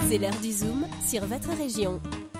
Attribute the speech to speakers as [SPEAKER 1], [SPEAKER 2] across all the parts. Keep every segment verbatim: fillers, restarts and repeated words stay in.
[SPEAKER 1] C'est l'heure du Zoom sur votre région.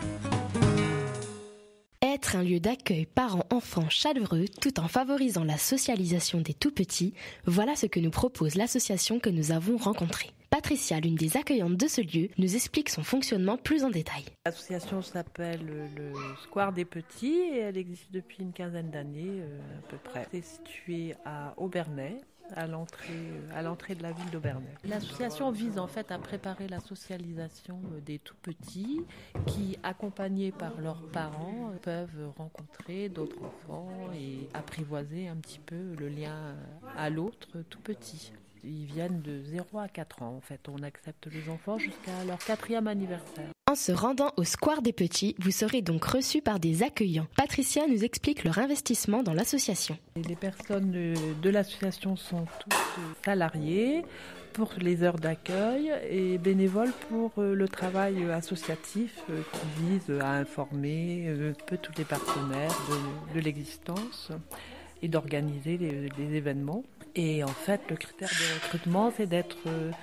[SPEAKER 2] Être un lieu d'accueil parents-enfants chaleureux tout en favorisant la socialisation des tout-petits, voilà ce que nous propose l'association que nous avons rencontrée. Patricia, l'une des accueillantes de ce lieu, nous explique son fonctionnement plus en détail.
[SPEAKER 3] L'association s'appelle le Square des Petits et elle existe depuis une quinzaine d'années euh, à peu près. C'est situé à Obernai, à l'entrée, à l'entrée de la ville d'Obernai. L'association vise en fait à préparer la socialisation des tout-petits qui, accompagnés par leurs parents, peuvent rencontrer d'autres enfants et apprivoiser un petit peu le lien à l'autre tout-petit. Ils viennent de zéro à quatre ans en fait. On accepte les enfants jusqu'à leur quatrième anniversaire.
[SPEAKER 2] En se rendant au Square des Petits, vous serez donc reçus par des accueillants. Patricia nous explique leur investissement dans l'association.
[SPEAKER 3] Les personnes de l'association sont toutes salariées pour les heures d'accueil et bénévoles pour le travail associatif qui vise à informer un peu tous les partenaires de, de l'existence et d'organiser les, les événements. Et en fait, le critère de recrutement, c'est d'être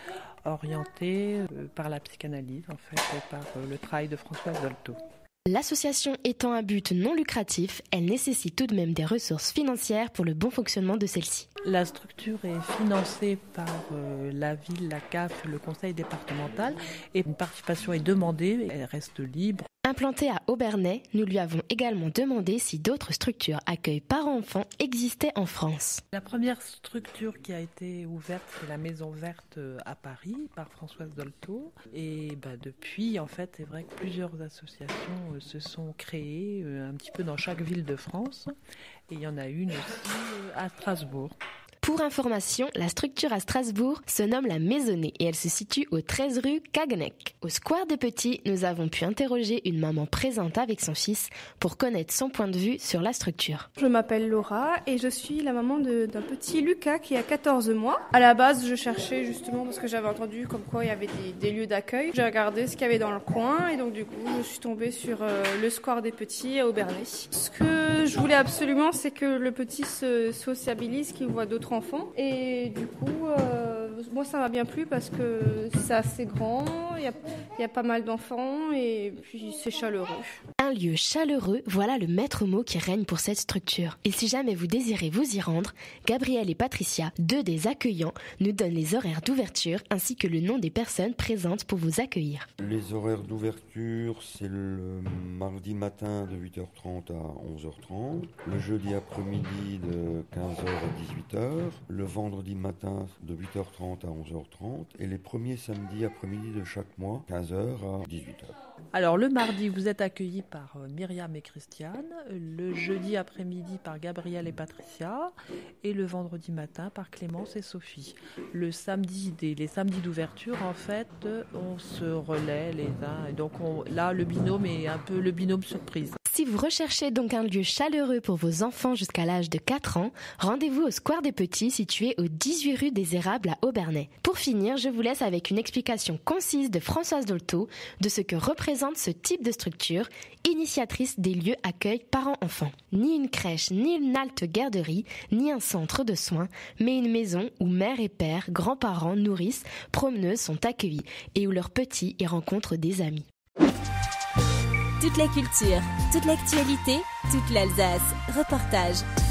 [SPEAKER 3] orienté par la psychanalyse, en fait, et par le travail de Françoise Dolto.
[SPEAKER 2] L'association étant un but non lucratif, elle nécessite tout de même des ressources financières pour le bon fonctionnement de celle-ci.
[SPEAKER 3] La structure est financée par euh, la ville, la C A F, le conseil départemental et une participation est demandée, elle reste libre.
[SPEAKER 2] Implantée à Obernai, nous lui avons également demandé si d'autres structures accueil parents-enfants existaient en France.
[SPEAKER 3] La première structure qui a été ouverte, c'est la Maison Verte à Paris par Françoise Dolto. Et bah, depuis, en fait, c'est vrai que plusieurs associations euh, se sont créées euh, un petit peu dans chaque ville de France. Et il y en a une aussi euh, à Strasbourg.
[SPEAKER 2] Pour information, la structure à Strasbourg se nomme la Maisonnée et elle se situe au treize rue Kageneck. Au Square des Petits, nous avons pu interroger une maman présente avec son fils pour connaître son point de vue sur la structure.
[SPEAKER 4] Je m'appelle Laura et je suis la maman de, d'un petit Lucas qui a quatorze mois. À la base, je cherchais justement parce que j'avais entendu comme quoi il y avait des, des lieux d'accueil. J'ai regardé ce qu'il y avait dans le coin et donc du coup, je suis tombée sur euh, le Square des Petits à Obernai. Ce que je voulais absolument, c'est que le petit se sociabilise, qu'il voit d'autres enfants et du coup euh, moi ça m'a bien plu parce que c'est assez grand, il y a, il y a pas mal d'enfants et puis c'est chaleureux.
[SPEAKER 2] Un lieu chaleureux, voilà le maître mot qui règne pour cette structure. Et si jamais vous désirez vous y rendre, Gabriel et Patricia, deux des accueillants, nous donnent les horaires d'ouverture ainsi que le nom des personnes présentes pour vous accueillir.
[SPEAKER 5] Les horaires d'ouverture, c'est le mardi matin de huit heures trente à onze heures trente, le jeudi après-midi de quinze heures à dix-huit heures, le vendredi matin de huit heures trente à onze heures trente et les premiers samedis après-midi de chaque mois, quinze heures à dix-huit heures.
[SPEAKER 3] Alors le mardi, vous êtes accueillis par Myriam et Christiane, le jeudi après-midi par Gabriel et Patricia et le vendredi matin par Clémence et Sophie. Le samedi, des, les samedis d'ouverture, en fait, on se relaie les uns et donc on, là le binôme est un peu le binôme surprise.
[SPEAKER 2] Si vous recherchez donc un lieu chaleureux pour vos enfants jusqu'à l'âge de quatre ans, rendez-vous au Square des Petits situé au dix-huit rue des Érables à Obernai. Pour finir, je vous laisse avec une explication concise de Françoise Dolto de ce que représente ce type de structure, initiatrice des lieux accueil parents-enfants. Ni une crèche, ni une halte garderie, ni un centre de soins, mais une maison où mère et père, grands-parents, nourrices, promeneuses sont accueillis et où leurs petits y rencontrent des amis.
[SPEAKER 1] Toute la culture, toute l'actualité, toute l'Alsace. Reportage.